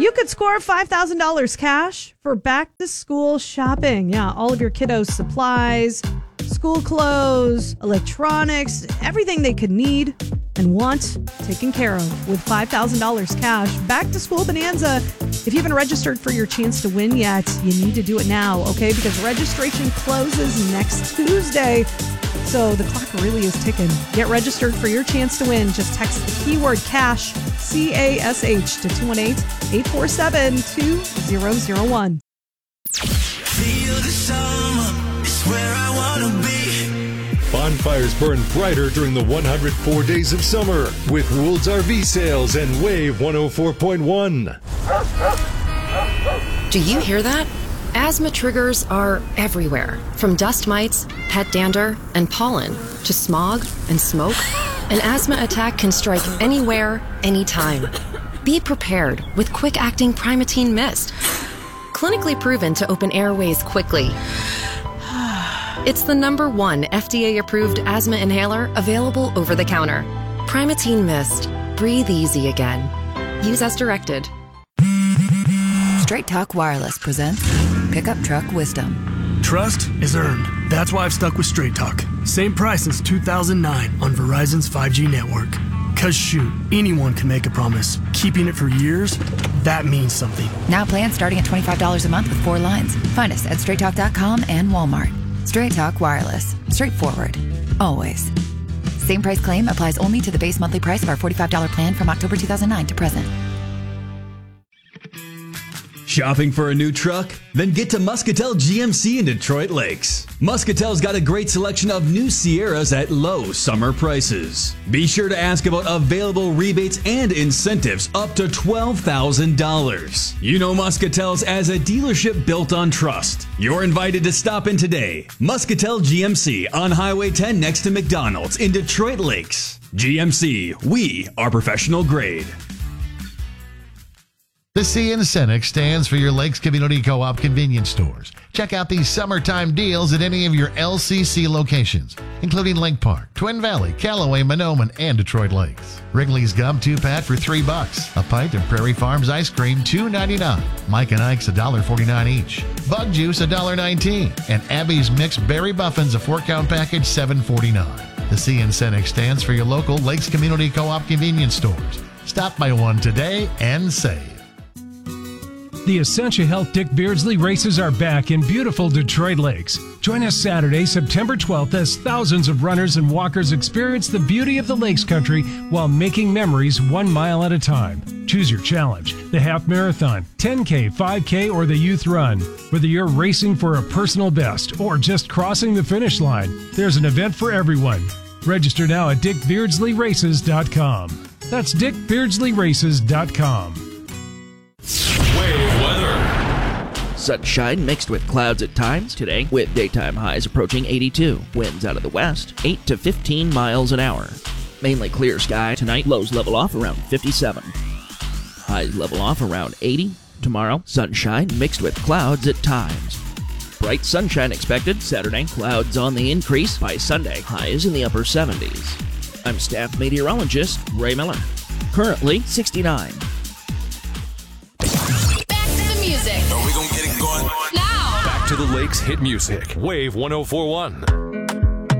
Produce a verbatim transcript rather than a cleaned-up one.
You could score five thousand dollars cash for back-to-school shopping. Yeah, all of your kiddos' supplies, school clothes, electronics, everything they could need and want taken care of with five thousand dollars cash. Back-to-school bonanza. If you haven't registered for your chance to win yet, you need to do it now, okay? Because registration closes next Tuesday. So the clock really is ticking. Get registered for your chance to win. Just text the keyword CASH, C A S H, to two one eight, eight four seven, two zero zero one. Feel the summer is where I want to be. Bonfires burn brighter during the one hundred four days of summer with Rules R V sales and Wave one oh four point one. Do you hear that? Asthma triggers are everywhere, from dust mites, pet dander, and pollen, to smog and smoke. An asthma attack can strike anywhere, anytime. Be prepared with quick-acting Primatene Mist. Clinically proven to open airways quickly. It's the number one F D A-approved asthma inhaler available over the counter. Primatene Mist. Breathe easy again. Use as directed. Straight Talk Wireless presents Pickup Truck Wisdom. Trust is earned. That's why I've stuck with Straight Talk. Same price since two thousand nine on Verizon's five G network. Cause shoot, anyone can make a promise. Keeping it for years, that means something. Now plans starting at twenty-five dollars a month with four lines. Find us at straight talk dot com and Walmart. Straight Talk Wireless. Straightforward. Always. Same price claim applies only to the base monthly price of our forty-five dollars plan from October two thousand nine to present. Shopping for a new truck? Then get to Muscatel G M C in Detroit Lakes. Muscatel's got a great selection of new Sierras at low summer prices. Be sure to ask about available rebates and incentives up to twelve thousand dollars. You know Muscatel's as a dealership built on trust. You're invited to stop in today. Muscatel G M C on Highway ten next to McDonald's in Detroit Lakes. G M C, we are professional grade. The C in Cenex stands for your Lakes Community Co-op convenience stores. Check out these summertime deals at any of your L C C locations, including Lake Park, Twin Valley, Callaway, Monoman, and Detroit Lakes. Wrigley's Gum two-pack for three bucks. A pint of Prairie Farms ice cream, two ninety-nine. Mike and Ike's one dollar forty-nine each. Bug Juice, one dollar nineteen. And Abby's Mixed Berry Muffins, a four-count package, seven forty-nine. The C in Cenex stands for your local Lakes Community Co-op convenience stores. Stop by one today and save. The Essentia Health Dick Beardsley races are back in beautiful Detroit Lakes. Join us Saturday, September twelfth, as thousands of runners and walkers experience the beauty of the Lakes Country while making memories one mile at a time. Choose your challenge, the half marathon, ten K, five K, or the youth run. Whether you're racing for a personal best or just crossing the finish line, there's an event for everyone. Register now at dick beardsley races dot com. That's dick beardsley races dot com. Wave weather. Sunshine mixed with clouds at times today, with daytime highs approaching eighty-two. Winds out of the west, eight to fifteen miles an hour. Mainly clear sky tonight, lows level off around fifty-seven. Highs level off around eighty. Tomorrow, sunshine mixed with clouds at times. Bright sunshine expected Saturday, clouds on the increase by Sunday, highs in the upper seventies. I'm staff meteorologist Ray Miller. Currently sixty-nine. Are we gonna get it going? Back to the Lakes hit music. Wave one oh four point one.